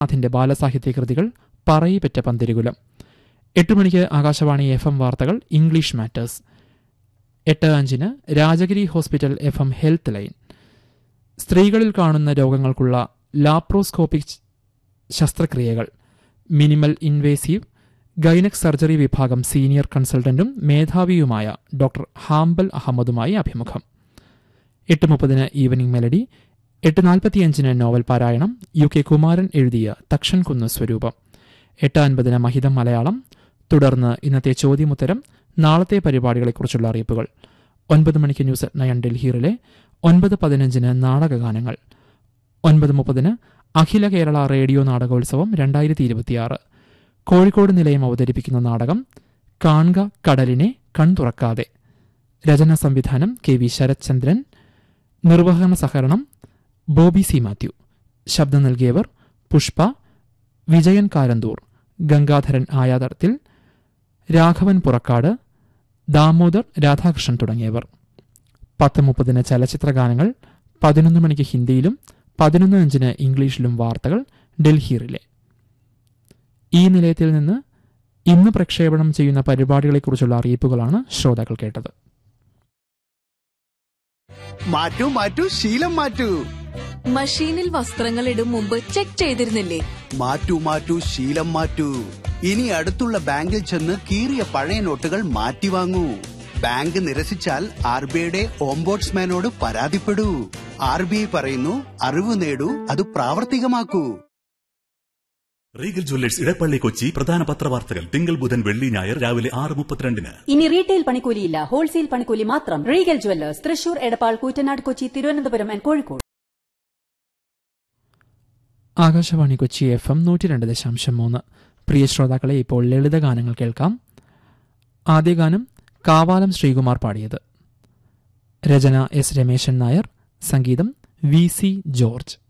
അതിന്റെ ബാലസാഹിത്യ കൃതികൾ പറയിപ്പറ്റ പന്തിരുകുലം. 8 മണിക്ക് ആകാശവാണി FM വാർത്തകൾ English matters. 8:05 Rajagiri hospital FM health line. സ്ത്രീകളിൽ കാണുന്ന രോഗങ്ങൾക്കുള്ള ലാപ്രോസ്കോപ്പിക് ശസ്ത്രക്രിയകൾ, മിനിമൽ ഇൻവേസീവ് ഗൈനക് സർജറി വിഭാഗം സീനിയർ കൺസൾട്ടന്റും മേധാവിയുമായ ഡോക്ടർ ഹാംബൽ അഹമ്മദുമായി അഭിമുഖം. 8:30 ഈവനിംഗ് മെലഡി. 8:45 നോവൽ പാരായണം UK കുമാരൻ എഴുതിയ തക്ഷൻ കുന്ന് സ്വരൂപം. 8:50 മഹിതം മലയാളം. തുടർന്ന് ഇന്നത്തെ ചോദ്യമുത്തരം, നാളത്തെ പരിപാടികളെക്കുറിച്ചുള്ള അറിയിപ്പുകൾ. 9 മണിക്ക് ന്യൂസ് അറ്റ് 9 ഡൽഹിയിലെ. 9:15 നാടകഗാനങ്ങൾ. 9:30 അഖില കേരള റേഡിയോ നാടകോത്സവം 2026 കോഴിക്കോട് നിലയം അവതരിപ്പിക്കുന്ന നാടകം കാൺക കടലിനെ കൺതുറക്കാതെ. രചനാ സംവിധാനം KV ശരത് ചന്ദ്രൻ. നിർവഹണ സഹകരണം ബോബി സി മാത്യു. ശബ്ദം നൽകിയവർ പുഷ്പ, വിജയൻ കാരന്തൂർ, ഗംഗാധരൻ ആയാതർത്തിൽ, രാഘവൻ പുറക്കാട്, ദാമോദർ രാധാകൃഷ്ണൻ തുടങ്ങിയവർ. 10:30 ചലച്ചിത്രഗാനങ്ങൾ. 11 മണിക്ക് ഹിന്ദിയിലും 11:05 ഇംഗ്ലീഷിലും വാർത്തകൾ ഡൽഹി റിലേ. ഈ നിലയത്തിൽ നിന്ന് ഇന്ന് പ്രക്ഷേപണം ചെയ്യുന്ന പരിപാടികളെക്കുറിച്ചുള്ള അറിയിപ്പുകളാണ് ശ്രോതാക്കൾ കേട്ടത്. മാറ്റൂ മാറ്റൂ ശീലം മാറ്റൂ. മഷീനിൽ വസ്ത്രങ്ങൾ ഇടും മുമ്പ് ചെക്ക് ചെയ്തിരുന്നില്ലേ? മാറ്റൂ മാറ്റൂ ശീലം മാറ്റൂ. ഇനി അടുത്തുള്ള ബാങ്കിൽ ചെന്ന് കീറിയ പഴയ നോട്ടുകൾ മാറ്റി വാങ്ങൂ. ബാങ്ക് നിരസിച്ചാൽ RBIയുടെ ഓംബോഡ്സ്മാനോട് പരാതിപ്പെടൂ. RBI പറയുന്നു, അറിവ് നേടൂ, അത് പ്രാവർത്തികമാക്കൂ. റീഗൽ ജ്വല്ലേഴ്സ് ഇടപ്പള്ളി കൊച്ചി പ്രധാന പത്രവാർത്തകൾ തിങ്കൾ ബുധൻ വെള്ളി ഞായർ രാവിലെ 6:32. ഇനി റീറ്റെയിൽ പണിക്കൂലിയില്ല, ഹോൾസെയിൽ പണിക്കൂലി മാത്രം. Regal Jewellers Thrissur, Edappal, Koottanad, Kochi, Thiruvananthapuram and Kozhikode. Akashvani Kochi FM 102.3. പ്രിയ ശ്രോതാക്കളെ, ഇപ്പോൾ ലളിതഗാനങ്ങൾ കേൾക്കാം. ആദ്യ ഗാനം കാവാലം ശ്രീകുമാർ പാടിയത്. രചന S രമേശൻ നായർ, സംഗീതം VC ജോർജ്.